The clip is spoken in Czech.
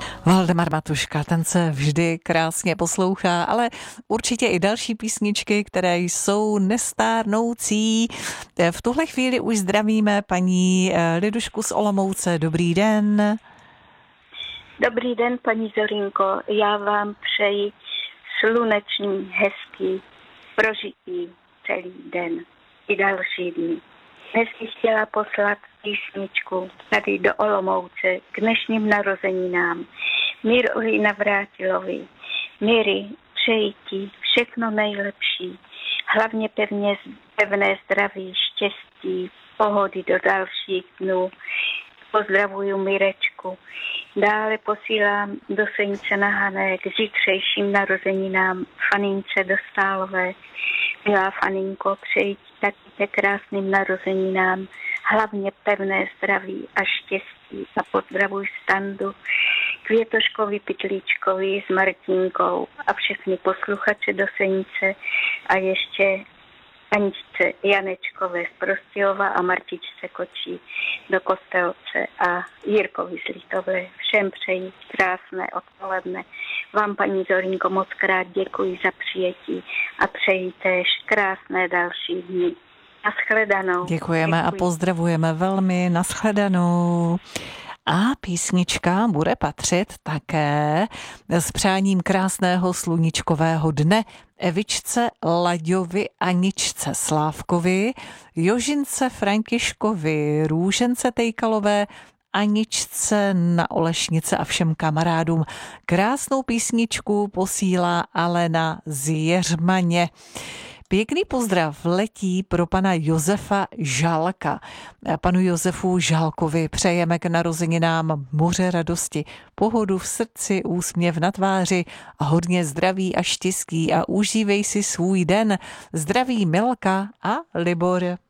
Valdemar Matuška, ten se vždy krásně poslouchá, ale určitě i další písničky, které jsou nestárnoucí. V tuhle chvíli už zdravíme paní Lidušku z Olomouce. Dobrý den. Dobrý den, paní Zorinko. Já vám přeji slunečný, hezký prožitý celý den i další dny. Dnes bych chtěla poslat písničku tady do Olomouce k dnešním narozeninám. Mírovi Navrátilovi. Míry, přeji ti všechno nejlepší. Hlavně pevné zdraví, štěstí, pohody do dalších dnů. Pozdravuju Mirečku. Dále posílám do Senice na Hané k zítřejším narozeninám Fanince Dostálové. Milá Faninko, přeji ti taky krásným narozeninám, hlavně pevné zdraví a štěstí a pozdravuj Standu, Květoškovi Pytlíčkovi s Martinkou a všechny posluchače do Senice a ještě Aničce Janečkové z Prostějova a Martičce Kočí do Kostelce a Jirkovi z Litové. Všem přeji krásné odpoledne. Vám, paní Zorinko, moc krát děkuji za přijetí a přeji též krásné další dny. Naschledanou. Děkujeme a pozdravujeme velmi. Naschledanou. A písnička bude patřit také s přáním krásného sluníčkového dne Evičce Laďovi, Aničce Slávkovi, Jožince Františkovi, Růžence Tejkalové, Aničce na Olešnice a všem kamarádům. Krásnou písničku posílá Alena z Jeřmaně. Pěkný pozdrav letí pro pana Josefa Žálka. Panu Josefu Žálkovi přejeme k narozeninám moře radosti, pohodu v srdci, úsměv na tváři a hodně zdraví a štěstí a užívej si svůj den. Zdraví Milka a Libor.